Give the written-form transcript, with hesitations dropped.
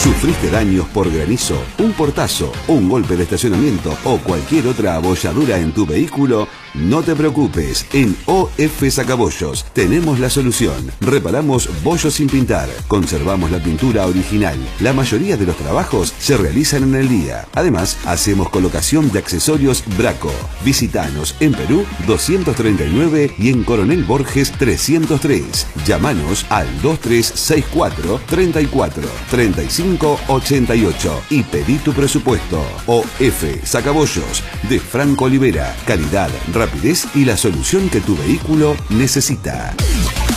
¿Sufriste daños por granizo, un portazo, un golpe de estacionamiento o cualquier otra abolladura en tu vehículo? No te preocupes, en OF Sacabollos tenemos la solución. Reparamos bollos sin pintar, conservamos la pintura original. La mayoría de los trabajos se realizan en el día. Además, hacemos colocación de accesorios Braco. Visítanos en Perú 239 y en Coronel Borges 303. Llámanos al 2364 34 35 88 y pedí tu presupuesto. OF Sacabollos de Franco Olivera. Calidad, rapidez y la solución que tu vehículo necesita.